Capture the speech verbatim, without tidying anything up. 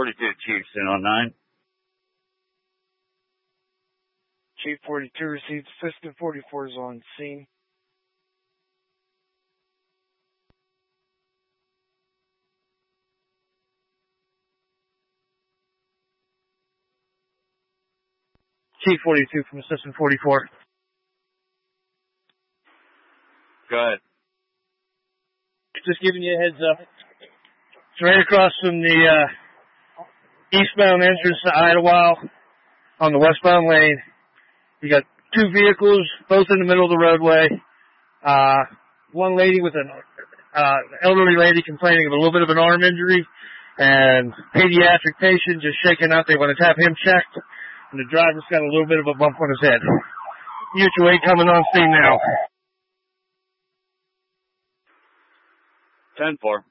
forty-two, Chief, in on nine. Chief forty-two receives Fiskin forty-four is on scene. Chief forty-two from Assistant forty-four. Go ahead. Just giving you a heads up. It's right across from the uh, eastbound entrance to Idlewild on the westbound lane. You got two vehicles, both in the middle of the roadway. Uh, one lady with an uh, elderly lady complaining of a little bit of an arm injury, and pediatric patient just shaking out. They want to have him checked, and the driver's got a little bit of a bump on his head. Mutual aid coming on scene now. ten four.